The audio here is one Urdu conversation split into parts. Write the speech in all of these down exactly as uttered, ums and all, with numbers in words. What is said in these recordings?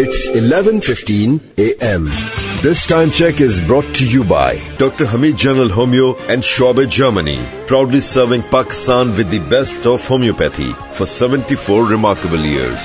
It's eleven fifteen a m This time check is brought to you by Doctor Hamid General Homeo and Schwabe, Germany, proudly serving Pakistan with the best of homeopathy for seventy-four remarkable years.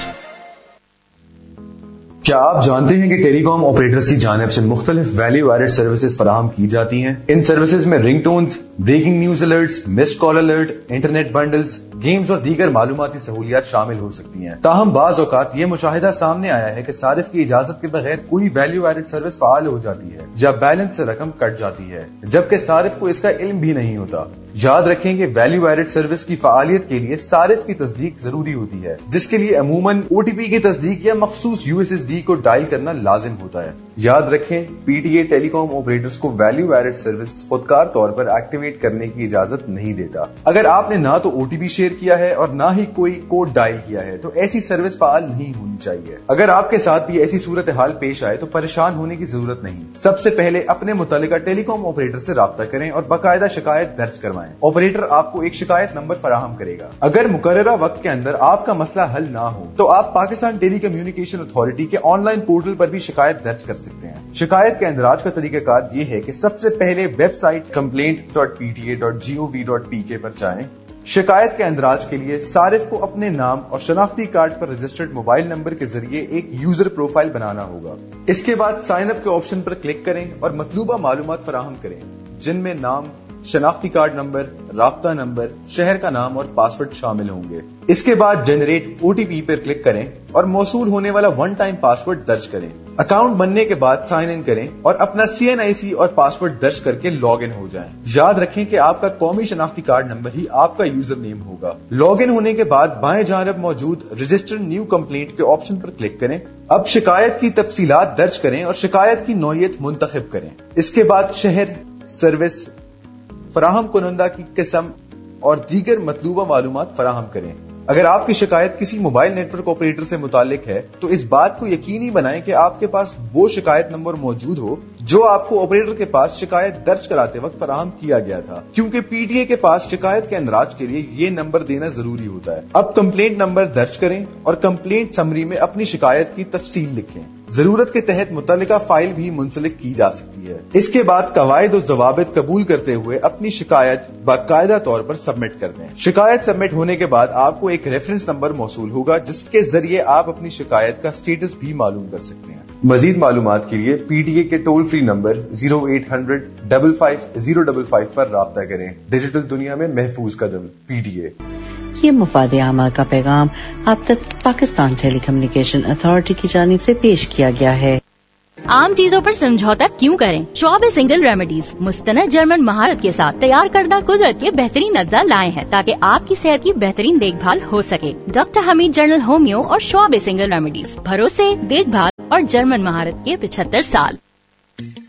کیا آپ جانتے ہیں کہ ٹیلی کام آپریٹرز کی جانب سے مختلف ویلیو ایڈڈ سروسز فراہم کی جاتی ہیں؟ ان سروسز میں رنگ ٹونز، بریکنگ نیوز الرٹس، مسڈ کال الرٹ، انٹرنیٹ بنڈلز، گیمز اور دیگر معلوماتی سہولیات شامل ہو سکتی ہیں۔ تاہم بعض اوقات یہ مشاہدہ سامنے آیا ہے کہ صارف کی اجازت کے بغیر کوئی ویلیو ایڈڈ سروس فعال ہو جاتی ہے یا بیلنس سے رقم کٹ جاتی ہے، جبکہ صارف کو اس کا علم بھی نہیں ہوتا۔ یاد رکھیں کہ ویلیو ایڈڈ سروس کی فعالیت کے لیے صارف کی تصدیق ضروری ہوتی ہے، جس کے لیے عموماً او ٹی پی کی تصدیق یا مخصوص یو ایس ایس ڈی کو ڈائل کرنا لازم ہوتا ہے۔ یاد رکھیں، P T A tele com operators کو ویلیو ایڈڈ سروس خودکار طور پر ایکٹیویٹ کرنے کی اجازت نہیں دیتا۔ اگر آپ نے نہ تو او ٹی پی شیئر کیا ہے اور نہ ہی کوئی کوڈ ڈائل کیا ہے تو ایسی سروس فعال نہیں ہونی چاہیے۔ اگر آپ کے ساتھ بھی ایسی صورتحال پیش آئے تو پریشان ہونے کی ضرورت نہیں۔ سب سے پہلے اپنے متعلقہ ٹیلی کام آپریٹر سے رابطہ کریں اور باقاعدہ شکایت درج کروائیں۔ آپریٹر آپ کو ایک شکایت نمبر فراہم کرے گا۔ اگر مقررہ وقت کے اندر آپ کا مسئلہ حل نہ ہو تو آپ پاکستان ٹیلی کمیونیکیشن اتھارٹی کے آن لائن پورٹل پر بھی شکایت درج کر سکتے ہیں۔ شکایت کے اندراج کا طریقہ کار یہ ہے کہ سب سے پہلے web site complaint dot P T A dot G O we dot P کے پر جائیں۔ شکایت کے اندراج کے لیے صارف کو اپنے نام اور شناختی کارڈ پر رجسٹرڈ موبائل نمبر کے ذریعے ایک یوزر پروفائل بنانا ہوگا۔ اس کے بعد سائن اپ کے آپشن پر کلک کریں اور مطلوبہ معلومات فراہم کریں، جن میں نام، شناختی کارڈ نمبر، رابطہ نمبر، شہر کا نام اور پاسورڈ شامل ہوں گے۔ اس کے بعد جنریٹ او ٹی پی پر کلک کریں اور موصول ہونے والا ون ٹائم پاسورڈ درج کریں۔ اکاؤنٹ بننے کے بعد سائن ان کریں اور اپنا سی این آئی سی اور پاسورڈ درج کر کے لاگ ان ہو جائیں۔ یاد رکھیں کہ آپ کا قومی شناختی کارڈ نمبر ہی آپ کا یوزر نیم ہوگا۔ لاگ ان ہونے کے بعد بائیں جانب موجود رجسٹر نیو کمپلینٹ کے آپشن پر کلک کریں۔ اب شکایت کی تفصیلات درج کریں اور شکایت کی نوعیت منتخب کریں۔ اس کے بعد شہر، سروس، فراہم کنندہ کی قسم اور دیگر مطلوبہ معلومات فراہم کریں۔ اگر آپ کی شکایت کسی موبائل نیٹ ورک آپریٹر سے متعلق ہے تو اس بات کو یقینی بنائیں کہ آپ کے پاس وہ شکایت نمبر موجود ہو جو آپ کو آپریٹر کے پاس شکایت درج کراتے وقت فراہم کیا گیا تھا، کیونکہ پی ٹی اے کے پاس شکایت کے اندراج کے لیے یہ نمبر دینا ضروری ہوتا ہے۔ اب کمپلینٹ نمبر درج کریں اور کمپلینٹ سمری میں اپنی شکایت کی تفصیل لکھیں۔ ضرورت کے تحت متعلقہ فائل بھی منسلک کی جا سکتی ہے۔ اس کے بعد قواعد و ضوابط قبول کرتے ہوئے اپنی شکایت باقاعدہ طور پر سبمٹ کر دیں۔ شکایت سبمٹ ہونے کے بعد آپ کو ایک ریفرنس نمبر موصول ہوگا جس کے ذریعے آپ اپنی شکایت کا سٹیٹس بھی معلوم کر سکتے ہیں۔ مزید معلومات کے لیے پی ٹی اے کے toll free number zero eight hundred double five zero double five پر رابطہ کریں۔ ڈیجیٹل دنیا میں محفوظ قدم، پی ٹی اے۔ یہ مفاد عامہ کا پیغام آپ تک پاکستان ٹیلی کمیونیکیشن اتھارٹی کی جانب سے پیش کیا گیا ہے۔ عام چیزوں پر سمجھوتہ کیوں کریں؟ شعبے سنگل ریمیڈیز مستند جرمن مہارت کے ساتھ تیار کردہ قدرت کے بہترین اجزاء لائے ہیں تاکہ آپ کی صحت کی بہترین دیکھ بھال ہو سکے۔ ڈاکٹر حمید جنرل ہومیو اور شعبے سنگل ریمیڈیز، بھروسے، دیکھ بھال اور جرمن مہارت کے پچہتر سال۔